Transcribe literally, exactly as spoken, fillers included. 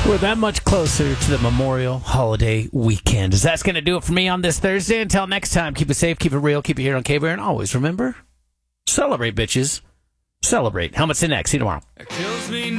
We're that much closer to the Memorial Holiday Weekend. As that's going to do it for me on this Thursday. Until next time, keep it safe, keep it real, keep it here on K-Bear, and always remember, celebrate, bitches. Celebrate. Helmets in next. See you tomorrow.